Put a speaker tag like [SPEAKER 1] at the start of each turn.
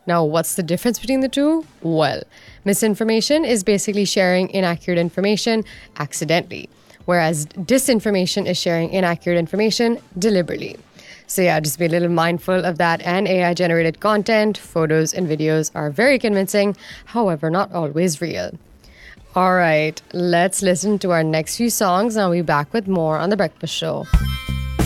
[SPEAKER 1] Now, what's the difference between the two? Well, misinformation is basically sharing inaccurate information accidentally, whereas disinformation is sharing inaccurate information deliberately. So yeah, just be a little mindful of that. And AI generated content, photos, and videos are very convincing, however, not always real. All right, let's listen to our next few songs and I'll be back with more on The Breakfast Show.